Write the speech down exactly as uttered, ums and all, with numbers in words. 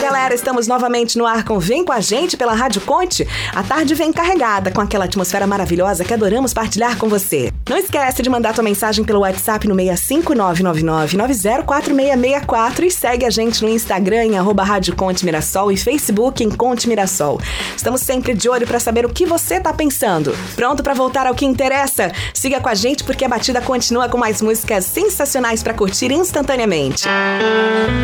galera, estamos novamente no ar com Vem Com a Gente pela Rádio Conte. A tarde vem carregada com aquela atmosfera maravilhosa que adoramos partilhar com você. Não esquece de mandar tua mensagem pelo WhatsApp no seis cinco nove nove nove nove zero quatro seis seis quatro e segue a gente no Instagram em arroba Rádio Conte Mirassol e Facebook em Conte Mirassol. Estamos sempre de olho para saber o que você tá pensando. Pronto para voltar ao que interessa? Siga com a gente porque a batida continua com mais músicas sensacionais para curtir instantaneamente.